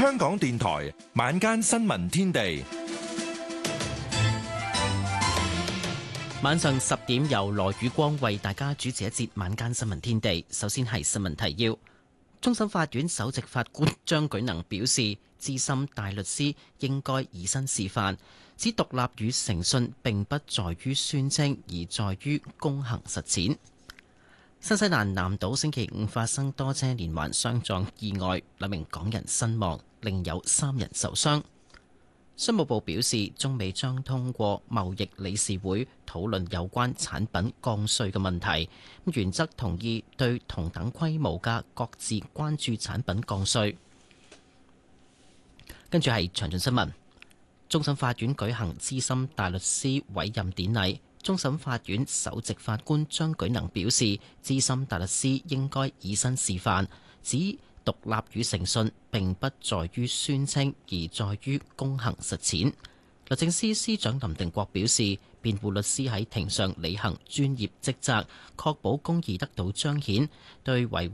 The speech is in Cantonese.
香港電台晚間新聞天地， 晚上10點由羅宇光為大家主持一節晚間新聞天地。首先係新聞提要。終審法院首席法官張舉能表示，資深大律師應該以身試範，指獨立與誠信並不在於宣稱，而在於公行實踐。新西蘭南島星期五發生多車連環相撞意外，2名港人身亡，另有3人受傷。商務部表示，中美將通過貿易理事會討論有關產品降稅嘅問題，原則同意對同等規模嘅各自關注產品降稅。跟住係詳盡新聞。終審法院舉行資深大律師委任典禮，終審法院首席法官張舉能表示，資深大律師應該以身試範，指獨立與誠信並不在於宣稱，而在於公行實踐。律政司司長林定國表示，辯護律師喺庭上履行專業職責，確保公義得到彰顯，對維